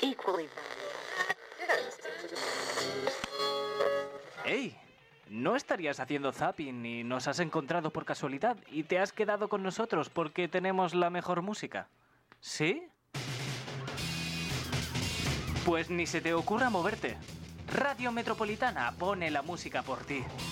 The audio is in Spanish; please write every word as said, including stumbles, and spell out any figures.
equally ¡Ey! ¿No estarías haciendo zapping y nos has encontrado por casualidad y te has quedado con nosotros porque tenemos la mejor música? ¿Sí? Pues ni se te ocurra moverte. Radio Metropolitana pone la música por ti.